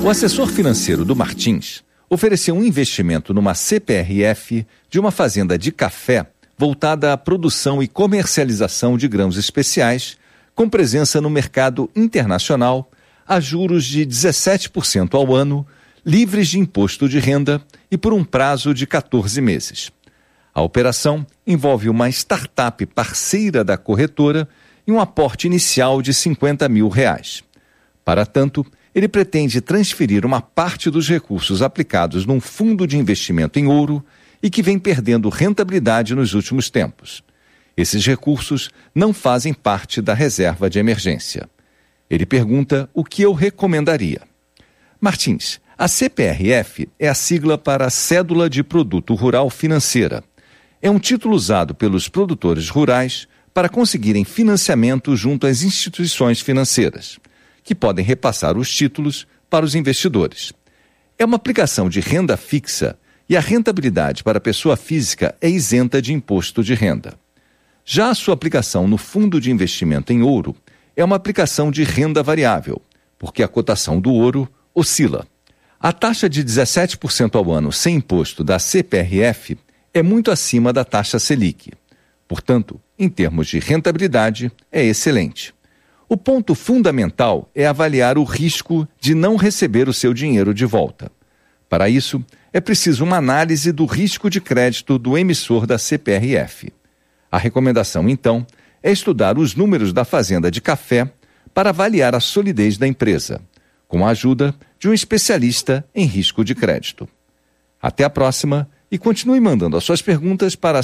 O assessor financeiro do Martins ofereceu um investimento numa CPRF de uma fazenda de café voltada à produção e comercialização de grãos especiais, com presença no mercado internacional, a juros de 17% ao ano, livres de imposto de renda e por um prazo de 14 meses. A operação envolve uma startup parceira da corretora e um aporte inicial de R$50 mil. Para tanto, ele pretende transferir uma parte dos recursos aplicados num fundo de investimento em ouro e que vem perdendo rentabilidade nos últimos tempos. Esses recursos não fazem parte da reserva de emergência. Ele pergunta o que eu recomendaria. Martins, a CPRF é a sigla para Cédula de Produto Rural Financeira. É um título usado pelos produtores rurais para conseguirem financiamento junto às instituições financeiras, que podem repassar os títulos para os investidores. É uma aplicação de renda fixa e a rentabilidade para a pessoa física é isenta de imposto de renda. Já a sua aplicação no fundo de investimento em ouro é uma aplicação de renda variável, porque a cotação do ouro oscila. A taxa de 17% ao ano sem imposto da CPRF é muito acima da taxa Selic. Portanto, em termos de rentabilidade, é excelente. O ponto fundamental é avaliar o risco de não receber o seu dinheiro de volta. Para isso, é preciso uma análise do risco de crédito do emissor da CPRF. A recomendação, então, é estudar os números da fazenda de café para avaliar a solidez da empresa, com a ajuda de um especialista em risco de crédito. Até a próxima e continue mandando as suas perguntas para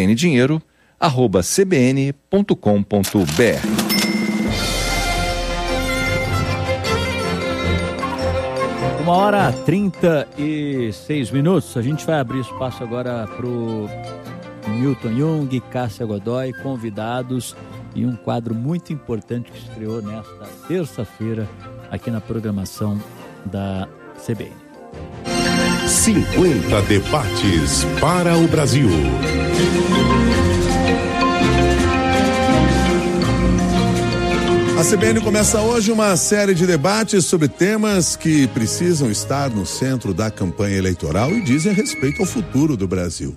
cbndinheiro@cbn.com.br. 1h36. A gente vai abrir espaço agora para o Milton Jung, Cássia Godoy, convidados e um quadro muito importante que estreou nesta terça-feira aqui na programação da CBN. 50 debates para o Brasil. A CBN começa hoje uma série de debates sobre temas que precisam estar no centro da campanha eleitoral e dizem respeito ao futuro do Brasil.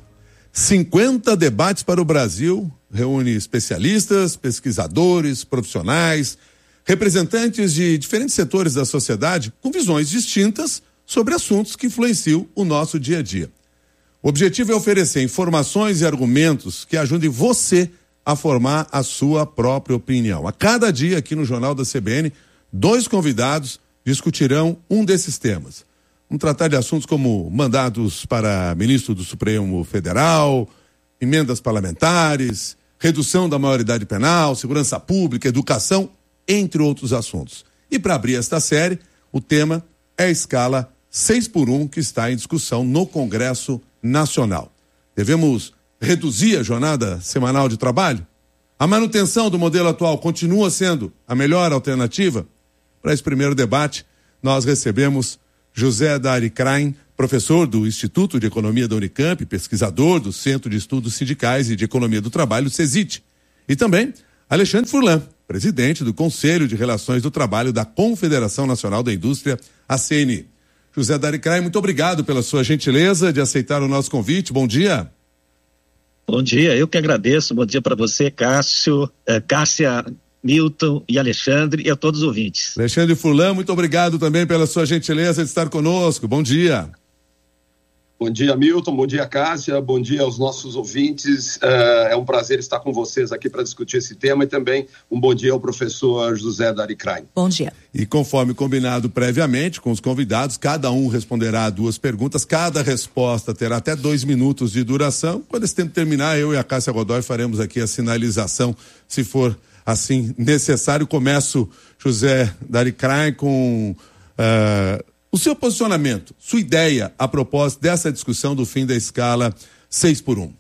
50 debates para o Brasil reúne especialistas, pesquisadores, profissionais, representantes de diferentes setores da sociedade com visões distintas sobre assuntos que influenciam o nosso dia a dia. O objetivo é oferecer informações e argumentos que ajudem você a formar a sua própria opinião. A cada dia aqui no Jornal da CBN, 2 convidados discutirão um desses temas. Vamos tratar de assuntos como mandados para ministro do Supremo Federal, emendas parlamentares, redução da maioridade penal, segurança pública, educação, entre outros assuntos. E para abrir esta série, o tema é a escala 6x1 que está em discussão no Congresso Nacional. Devemos reduzir a jornada semanal de trabalho? A manutenção do modelo atual continua sendo a melhor alternativa? Para esse primeiro debate, nós recebemos José Dari Krain, professor do Instituto de Economia da Unicamp, pesquisador do Centro de Estudos Sindicais e de Economia do Trabalho, CESIT. E também Alexandre Furlan, presidente do Conselho de Relações do Trabalho da Confederação Nacional da Indústria, a CNI. José Dari Krain, muito obrigado pela sua gentileza de aceitar o nosso convite. Bom dia. Bom dia, eu que agradeço. Bom dia para você, Cássio, Cássia, Milton e Alexandre e a todos os ouvintes. Alexandre Furlan, muito obrigado também pela sua gentileza de estar conosco. Bom dia. Bom dia, Milton. Bom dia, Cássia. Bom dia aos nossos ouvintes. É um prazer estar com vocês aqui para discutir esse tema e também um bom dia ao professor José Dari Krain. Bom dia. E conforme combinado previamente com os convidados, cada um responderá 2 perguntas. Cada resposta terá até 2 minutos de duração. Quando esse tempo terminar, eu e a Cássia Godoy faremos aqui a sinalização, se for assim necessário. Começo, José Dari Krain, com o seu posicionamento, sua ideia a propósito dessa discussão do fim da escala 6x1.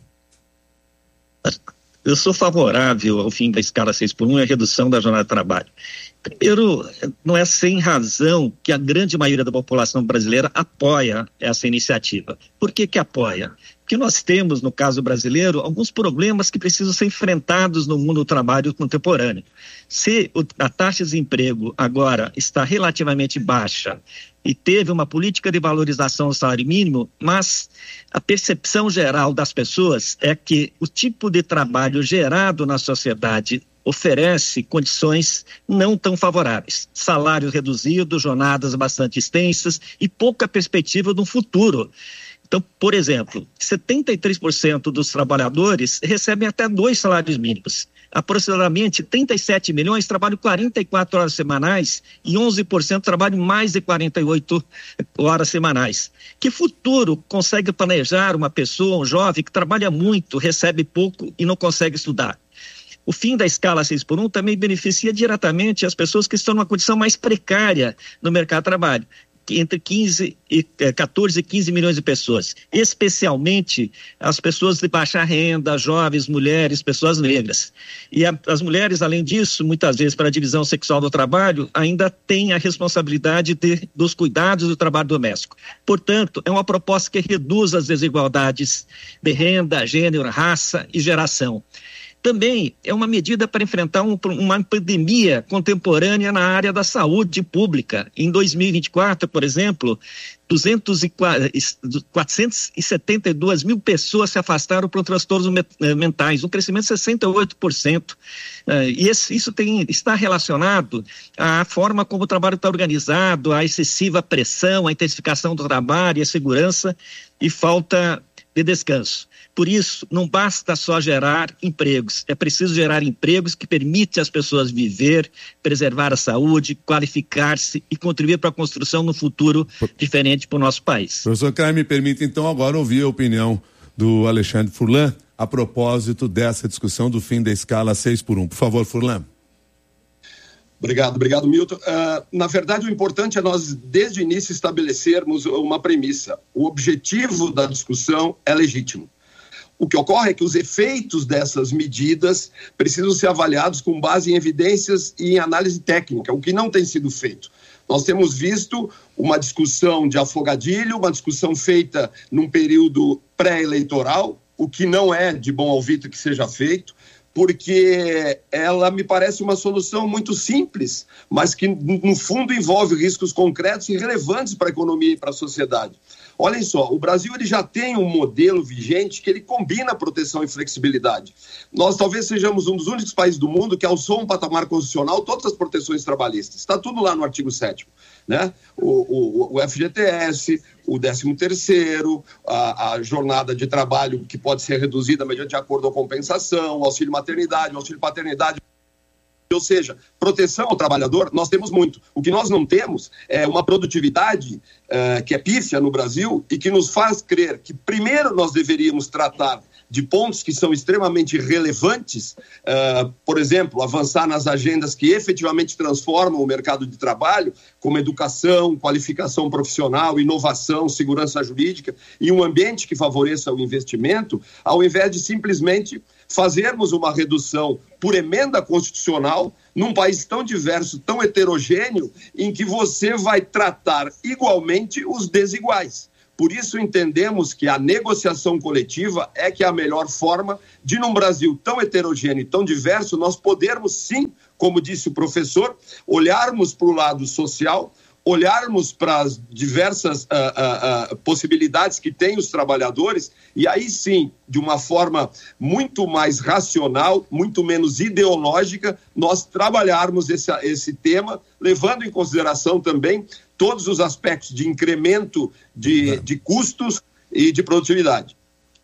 Eu sou favorável ao fim da escala 6x1 e a redução da jornada de trabalho. Primeiro, não é sem razão que a grande maioria da população brasileira apoia essa iniciativa. Por que apoia? que nós temos, no caso brasileiro, alguns problemas que precisam ser enfrentados no mundo do trabalho contemporâneo. Se a taxa de desemprego agora está relativamente baixa e teve uma política de valorização do salário mínimo, mas a percepção geral das pessoas é que o tipo de trabalho gerado na sociedade oferece condições não tão favoráveis. Salários reduzidos, jornadas bastante extensas e pouca perspectiva de um futuro. Então, por exemplo, 73% dos trabalhadores recebem até 2 salários mínimos. Aproximadamente 37 milhões trabalham 44 horas semanais e 11% trabalham mais de 48 horas semanais. Que futuro consegue planejar uma pessoa, um jovem que trabalha muito, recebe pouco e não consegue estudar? O fim da escala 6x1 também beneficia diretamente as pessoas que estão numa condição mais precária no mercado de trabalho, entre 14 e 15 milhões de pessoas, especialmente as pessoas de baixa renda, jovens, mulheres, pessoas negras. E as mulheres, além disso, muitas vezes para a divisão sexual do trabalho, ainda têm a responsabilidade dos cuidados do trabalho doméstico. Portanto, é uma proposta que reduz as desigualdades de renda, gênero, raça e geração. Também é uma medida para enfrentar uma pandemia contemporânea na área da saúde pública. Em 2024, por exemplo, 472 mil pessoas se afastaram por transtornos mentais, um crescimento de 68%. E isso está relacionado à forma como o trabalho está organizado, à excessiva pressão, à intensificação do trabalho, à segurança e falta de descanso. Por isso, não basta só gerar empregos, é preciso gerar empregos que permitem às pessoas viver, preservar a saúde, qualificar-se e contribuir para a construção de um futuro diferente para o nosso país. Professor Klein, me permite então agora ouvir a opinião do Alexandre Furlan a propósito dessa discussão do fim da escala 6x1. Por favor, Furlan. Obrigado, Milton. Na verdade, o importante é nós, desde o início, estabelecermos uma premissa. O objetivo da discussão é legítimo. O que ocorre é que os efeitos dessas medidas precisam ser avaliados com base em evidências e em análise técnica, o que não tem sido feito. Nós temos visto uma discussão de afogadilho, uma discussão feita num período pré-eleitoral, o que não é de bom alvito que seja feito, porque ela me parece uma solução muito simples, mas que, no fundo, envolve riscos concretos e relevantes para a economia e para a sociedade. Olhem só, o Brasil ele já tem um modelo vigente que ele combina proteção e flexibilidade. Nós talvez sejamos um dos únicos países do mundo que alçou um patamar constitucional todas as proteções trabalhistas. Está tudo lá no artigo 7º, né? O FGTS, o 13º, a jornada de trabalho que pode ser reduzida mediante acordo ou compensação, o auxílio maternidade, o auxílio paternidade. Ou seja, proteção ao trabalhador, nós temos muito. O que nós não temos é uma produtividade que é pífia no Brasil e que nos faz crer que primeiro nós deveríamos tratar de pontos que são extremamente relevantes, por exemplo, avançar nas agendas que efetivamente transformam o mercado de trabalho, como educação, qualificação profissional, inovação, segurança jurídica e um ambiente que favoreça o investimento, ao invés de simplesmente fazermos uma redução por emenda constitucional num país tão diverso, tão heterogêneo, em que você vai tratar igualmente os desiguais. Por isso entendemos que a negociação coletiva é que é a melhor forma de, num Brasil tão heterogêneo e tão diverso, nós podermos sim, como disse o professor, olharmos para o lado social, olharmos para as diversas possibilidades que têm os trabalhadores e aí sim, de uma forma muito mais racional, muito menos ideológica, nós trabalharmos esse tema, levando em consideração também todos os aspectos de incremento de custos e de produtividade.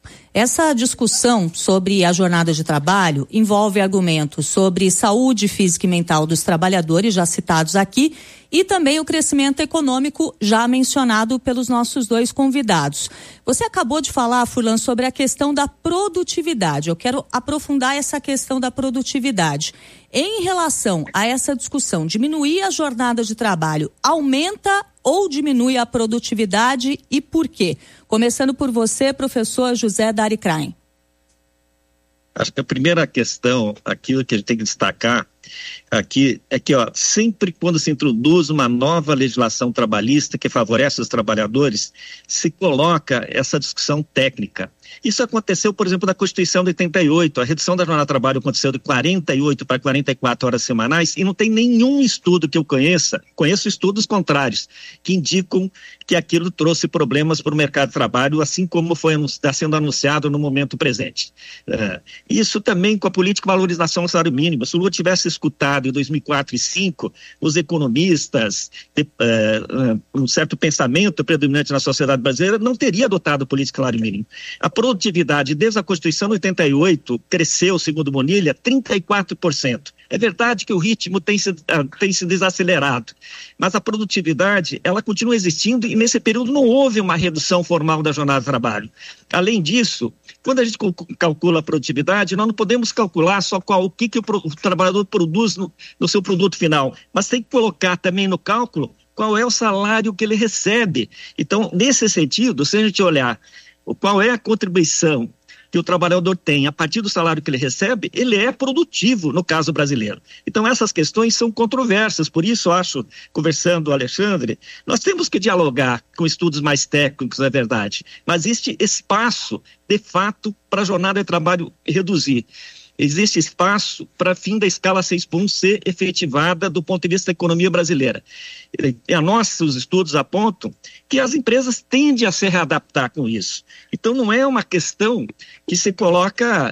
Essa discussão sobre a jornada de trabalho envolve argumentos sobre saúde física e mental dos trabalhadores, já citados aqui, e também o crescimento econômico, já mencionado pelos nossos dois convidados. Você acabou de falar, Furlan, sobre a questão da produtividade. Eu quero aprofundar essa questão da produtividade. Em relação a essa discussão, diminuir a jornada de trabalho aumenta ou diminui a produtividade e por quê? Começando por você, professor José Dari Klein. Acho que a primeira questão, aquilo que a gente tem que destacar, aqui é que, sempre quando se introduz uma nova legislação trabalhista que favorece os trabalhadores, se coloca essa discussão técnica. Isso aconteceu, por exemplo, na Constituição de 88, a redução da jornada de trabalho aconteceu de 48 para 44 horas semanais e não tem nenhum estudo que eu conheço estudos contrários, que indicam que aquilo trouxe problemas para o mercado de trabalho, assim como está sendo anunciado no momento presente. Isso também com a política de valorização do salário mínimo. Se o Lula tivesse escutado em 2004 e 2005 os economistas, um certo pensamento predominante na sociedade brasileira, não teria adotado a política de salário mínimo. A produtividade desde a Constituição de 88 cresceu, segundo Bonilha, 34%. É verdade que o ritmo tem se desacelerado, mas a produtividade, ela continua existindo e nesse período não houve uma redução formal da jornada de trabalho. Além disso, quando a gente calcula a produtividade, nós não podemos calcular só o que o trabalhador produz no seu produto final, mas tem que colocar também no cálculo qual é o salário que ele recebe. Então, nesse sentido, se a gente olhar qual é a contribuição que o trabalhador tem a partir do salário que ele recebe, ele é produtivo no caso brasileiro. Então essas questões são controversas, por isso acho, conversando com o Alexandre, nós temos que dialogar com estudos mais técnicos, é verdade, mas existe espaço, de fato, para a jornada de trabalho reduzir. Existe espaço para fim da escala 6.1 ser efetivada do ponto de vista da economia brasileira. Nossos estudos apontam que as empresas tendem a se readaptar com isso. Então não é uma questão que se coloca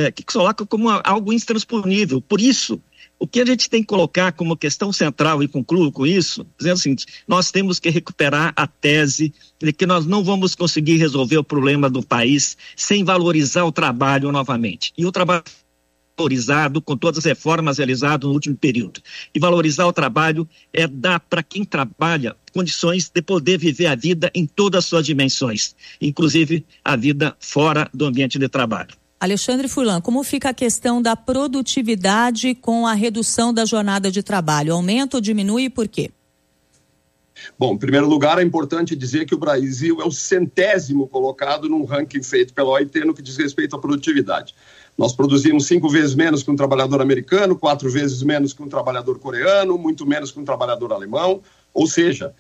como algo intransponível. Por isso, o que a gente tem que colocar como questão central, e concluo com isso, dizendo o seguinte: nós temos que recuperar a tese de que nós não vamos conseguir resolver o problema do país sem valorizar o trabalho novamente. E o trabalho valorizado com todas as reformas realizadas no último período. E valorizar o trabalho é dar para quem trabalha condições de poder viver a vida em todas as suas dimensões, inclusive a vida fora do ambiente de trabalho. Alexandre Furlan, como fica a questão da produtividade com a redução da jornada de trabalho? Aumenta ou diminui e por quê? Bom, em primeiro lugar, é importante dizer que o Brasil é o 100º colocado num ranking feito pela OIT no que diz respeito à produtividade. Nós produzimos 5 vezes menos que um trabalhador americano, 4 vezes menos que um trabalhador coreano, muito menos que um trabalhador alemão. Ou seja,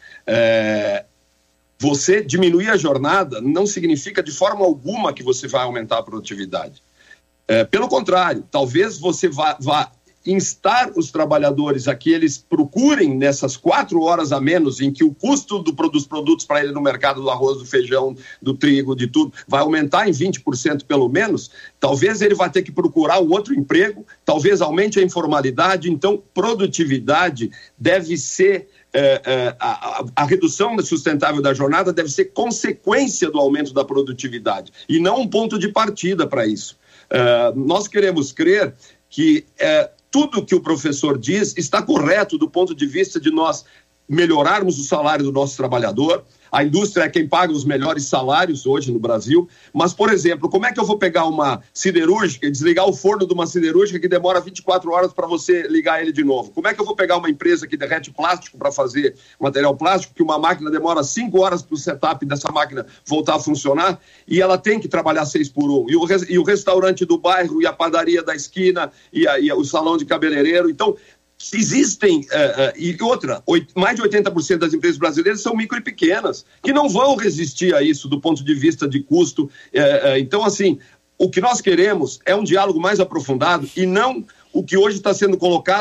você diminuir a jornada não significa de forma alguma que você vai aumentar a produtividade. Pelo contrário, talvez você vá instar os trabalhadores a que eles procurem nessas 4 horas a menos, em que o custo dos produtos para ele no mercado, do arroz, do feijão, do trigo, de tudo, vai aumentar em 20% pelo menos. Talvez ele vá ter que procurar um outro emprego, talvez aumente a informalidade. Então, produtividade deve ser a redução sustentável da jornada deve ser consequência do aumento da produtividade e não um ponto de partida para isso. Nós queremos crer que tudo que o professor diz está correto do ponto de vista de nós melhorarmos o salário do nosso trabalhador. A indústria é quem paga os melhores salários hoje no Brasil. Mas, por exemplo, como é que eu vou pegar uma siderúrgica e desligar o forno de uma siderúrgica que demora 24 horas para você ligar ele de novo? Como é que eu vou pegar uma empresa que derrete plástico para fazer material plástico, que uma máquina demora 5 horas para o setup dessa máquina voltar a funcionar, e ela tem que trabalhar 6x1? E o restaurante do bairro, e a padaria da esquina, e o salão de cabeleireiro. Então, existem, e outra, mais de 80% das empresas brasileiras são micro e pequenas, que não vão resistir a isso do ponto de vista de custo. Então, assim, o que nós queremos é um diálogo mais aprofundado e não o que hoje está sendo colocado